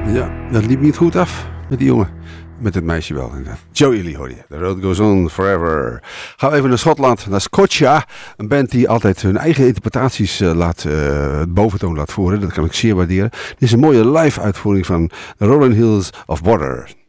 Ja, dat liep niet goed af met die jongen. Met het meisje wel. Joe Ely hoor je. The Road Goes On Forever. Gaan we even naar Schotland, naar Scotia. Een band die altijd hun eigen interpretaties het boventoon laat voeren. Dat kan ik zeer waarderen. Dit is een mooie live uitvoering van The Rolling Hills of Water.